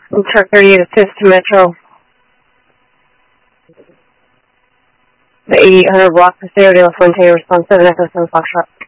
Truck 38 assist to Metro. The 8800 block for Stereo Fuente, response 7 Echo 7 Foxtrot.